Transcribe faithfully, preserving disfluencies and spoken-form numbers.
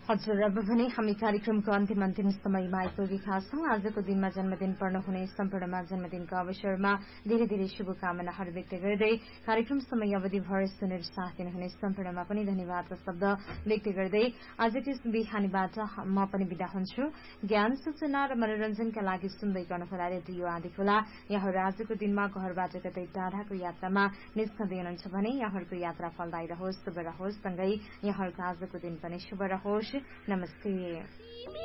हजुर, अब भने हामी कार्यक्रमको अन्तिम अन्तिम समयमा आइपुगेका छौं। आजको दिनमा जन्मदिन पर्नुहुने सम्पूर्णमा जन्मदिनको अवसरमा धेरै धेरै शुभकामनाहरू व्यक्त गर्दै कार्यक्रम समय अवधिभर सुनेर साथ दिनुहुने सम्पूर्णमा पनि धन्यवादका शब्द व्यक्त गर्दै आजको यस बिहानीबाट म पनि विदा हुन्छु। ज्ञान, सूचना र मनोरञ्जनका लागि सुन्दै गर्नुहोला रेडियो आँधीखोला। यहाँहरू आजको दिनमा घरबाट कतै टाढाको यात्रामा निस्कँदै हुनुहुन्छ भने यहाँहरूको यात्रा फलदायी रहोस्, शुभ रहोस्, सँगै यहाँहरूको आजको दिन पनि शुभ रहोस्। नमस्ते।